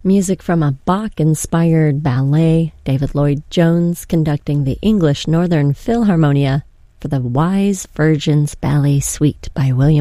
Music from a Bach-inspired ballet, David Lloyd Jones conducting the English Northern Philharmonia for the Wise Virgin's Ballet Suite by William